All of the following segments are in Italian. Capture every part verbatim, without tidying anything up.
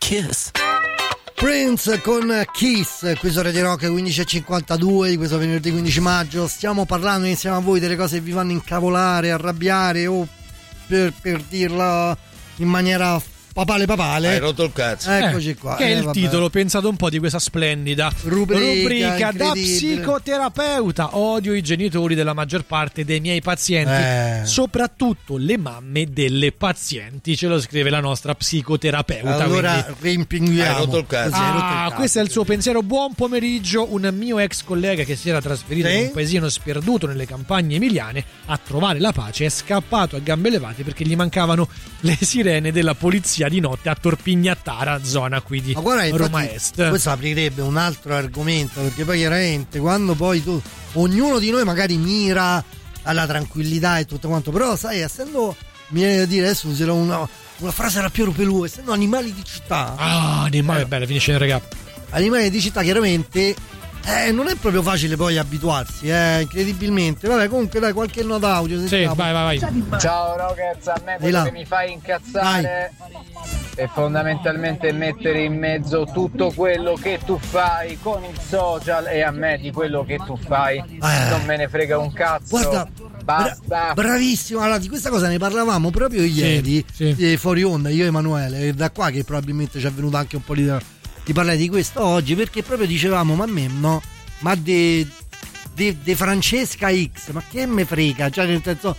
Kiss. Prince con Kiss, qui su Radio Rock quindici e cinquantadue di questo venerdì quindici maggio. Stiamo parlando insieme a voi delle cose che vi fanno incavolare, arrabbiare o per, per dirla in maniera papale papale. Hai rotto il cazzo. Eccoci eh, qua. Che è eh, il vabbè. titolo, pensate un po', di questa splendida rubrica, rubrica da incredibile. psicoterapeuta. Odio i genitori della maggior parte dei miei pazienti, Eh. soprattutto le mamme delle pazienti. Ce lo scrive la nostra psicoterapeuta. Allora quindi... rimpinguiamo. Hai rotto il cazzo. Così, hai rotto il Ah, cazzo. questo è il suo pensiero. Buon pomeriggio. Un mio ex collega che si era trasferito Sì? in un paesino sperduto nelle campagne emiliane a trovare la pace è scappato a gambe levate perché gli mancavano le sirene della polizia di notte a Torpignattara, zona qui di Ma guarda, infatti, Roma Est. questo aprirebbe un altro argomento, perché poi chiaramente quando poi tu, ognuno di noi magari mira alla tranquillità e tutto quanto, però sai, essendo, mi viene da dire, adesso userò una, una frase rappiero pelù, essendo animali di città, Ah, animale Eh. bella, finisce in regà. animali di città chiaramente eh, non è proprio facile poi abituarsi, eh, incredibilmente. Vabbè, comunque dai, qualche nota audio. Sì, sentiamo. vai, vai, vai. Ciao Rockets, a me Di là. quello che mi fai incazzare è fondamentalmente mettere in mezzo tutto quello che tu fai con il social e a me di quello che tu fai Eh. non me ne frega un cazzo. Guarda, Basta. bra- bravissimo. Allora, di questa cosa ne parlavamo proprio ieri, sì. eh, fuori onda, io e Emanuele. È da qua che probabilmente ci è venuto anche un po' di, di parlare di questo oggi, perché proprio dicevamo, ma a me no, ma de, de, de Francesca X, ma che me frega? Cioè, nel senso,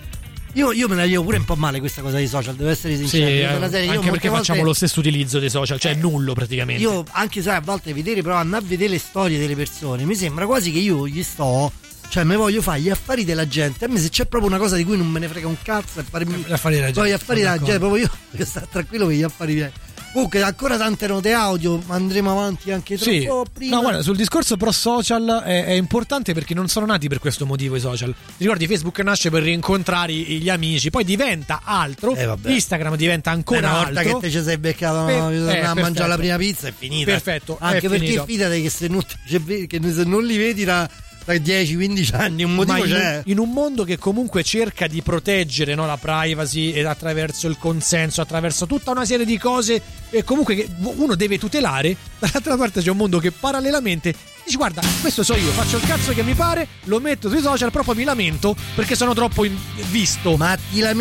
io, io me la vivo pure un po' male questa cosa dei social, devo essere Sì, sincero. eh, Io per la serie, io anche molte perché volte- facciamo lo stesso utilizzo dei social, cioè nullo praticamente. Io, anche se a volte vedere, però andare a vedere le storie delle persone, mi sembra quasi che io gli sto, cioè me voglio fare gli affari della gente. A me, se c'è proprio una cosa di cui non me ne frega un cazzo, è farmi Gli affari della gente, poi gli affari sono della gente, proprio io devo stare tranquillo per gli affari miei. Comunque, ancora tante note audio, ma andremo avanti anche Sì, troppo prima. no, guarda, sul discorso pro social è, è importante perché non sono nati per questo motivo i social. Ti ricordi, Facebook nasce per rincontrare i- gli amici, poi diventa altro, Eh, vabbè. Instagram diventa ancora una volta altro. che te ci sei beccato, Per- no, bisogna eh, andare a perfetto. mangiare la prima pizza, è finita. Perfetto, Anche è perché finito. fidati che se non, che se non li vedi da, da dieci quindici anni, un motivo Ma in, c'è. in un mondo che comunque cerca di proteggere, no, la privacy e attraverso il consenso, attraverso tutta una serie di cose e comunque che uno deve tutelare, dall'altra parte c'è un mondo che parallelamente dice guarda, questo so io, faccio il cazzo che mi pare, lo metto sui social, però poi mi lamento perché sono troppo in- visto. Ma ti lamenti